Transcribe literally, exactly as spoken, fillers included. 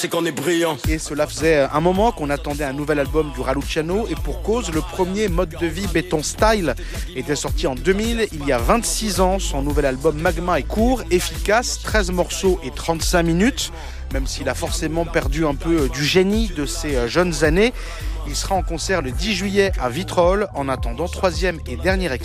C'est qu'on est brillant. Et cela faisait un moment qu'on attendait un nouvel album du Raluciano, et pour cause, le premier Mode de vie Béton Style était sorti en deux mille, il y a vingt-six ans. Son nouvel album Magma est court, efficace, treize morceaux et trente-cinq minutes. Même s'il a forcément perdu un peu du génie de ses jeunes années. Il sera en concert le dix juillet à Vitrolles. En attendant, troisième et dernier extrait.